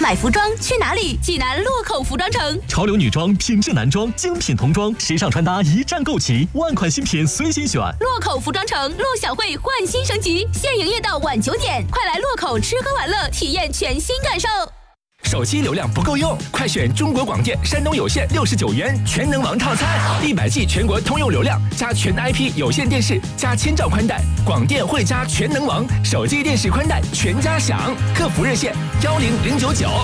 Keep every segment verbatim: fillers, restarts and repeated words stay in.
买服装去哪里？济南洛口服装城。 潮流女装、品质男装、精品童装，时尚穿搭一站购齐，万款新品随心选。 洛口服装城陆小慧焕新升级，现营业到晚九点，快来洛口吃喝玩乐，体验全新感受。 手机流量不够用，快选中国广电山东有线六十九元全能王套餐，一百 G 全国通用流量加全 I P 有线电视加千兆宽带，广电汇加全能王，手机电视宽带全家享。客服热线幺零零九九。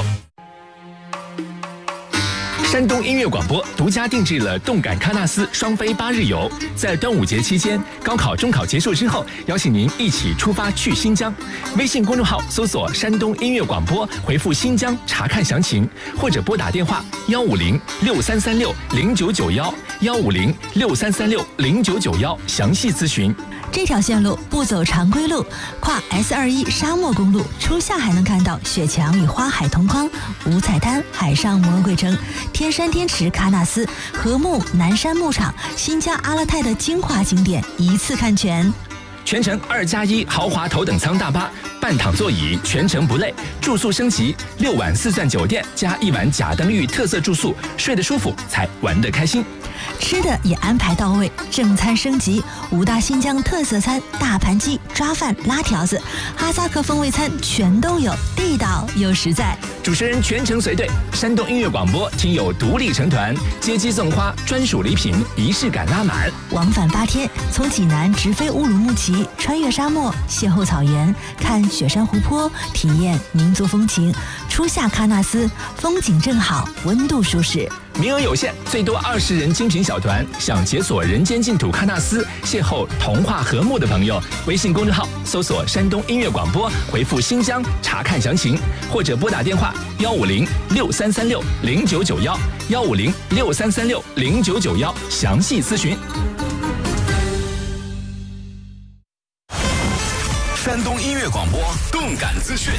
山东音乐广播独家定制了动感喀纳斯双飞八日游，在端午节期间，高考、中考结束之后，邀请您一起出发去新疆。微信公众号搜索“山东音乐广播”，回复“新疆”查看详情，或者拨打电话幺五零六三三六零九九幺幺五零六三三六零九九幺详细咨询。 这条线路不走常规路，跨 S 二一 沙漠公路，初夏还能看到雪墙与花海同框，五彩滩、海上魔鬼城、天山天池、喀纳斯、禾木、南山牧场、新疆阿勒泰的精华景点一次看全。 全程二加一豪华头等舱大巴，半躺座椅，全程不累。住宿升级，六晚四钻酒店加一晚甲登峪特色住宿，睡得舒服才玩得开心。 吃的也安排到位，正餐升级，五大新疆特色餐，大盘鸡、抓饭、拉条子，哈萨克风味餐全都有，地道又实在。 主持人全程随队，山东音乐广播听友独立成团，接机送花，专属礼品，仪式感拉满。 往返八天，从济南直飞乌鲁木齐，穿越沙漠，邂逅草原，看雪山湖泊，体验民族风情。初夏喀纳斯，风景正好，温度舒适。 名额有限，最多二十人精品小团。想解锁人间净土喀纳斯，邂逅童话和睦的朋友，微信公众号搜索山东音乐广播，回复新疆查看详情，或者拨打电话幺五零六三三六零九九幺幺五零六三三六零九九幺详细咨询。 山东音乐广播动感资讯。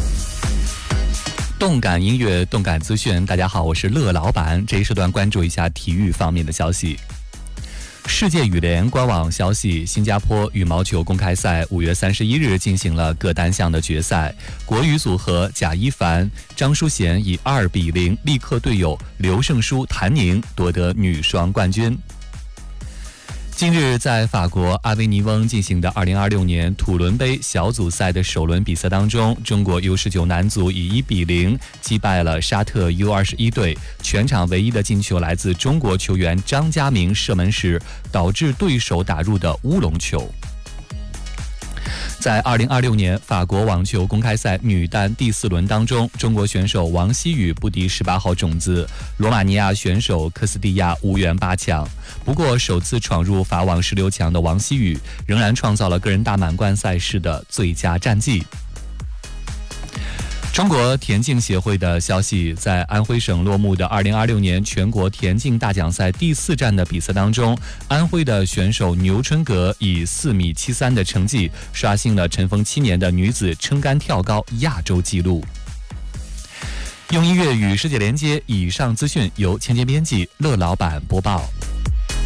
动感音乐，动感资讯。大家好，我是乐老板。这一时段关注一下体育方面的消息。世界羽联官网消息，新加坡羽毛球公开赛五月三十一日进行了各单项的决赛，国羽组合贾一凡、张淑娴以二比零力克队友刘胜书、谭宁，夺得女双冠军。近日，在法国阿维尼翁进行的二零二六年土伦杯小组赛的首轮比赛当中，中国 U 十九 男足以一比零击败了沙特 U 二十一 队，全场唯一的进球来自中国球员张家明射门时导致对手打入的乌龙球。在二零二六年法国网球公开赛女单第四轮当中，中国选手王希雨不敌十八号种子罗马尼亚选手科斯蒂亚，无缘八强。不过，首次闯入法网十六强的王希雨仍然创造了个人大满贯赛事的最佳战绩。中国田径协会的消息，在安徽省落幕的二零二六年全国田径大奖赛第四站的比赛当中，安徽的选手牛春格以四米七三的成绩刷新了尘封七年的女子撑杆跳高亚洲纪录。用音乐与世界连接，以上资讯由前节编辑乐老板播报。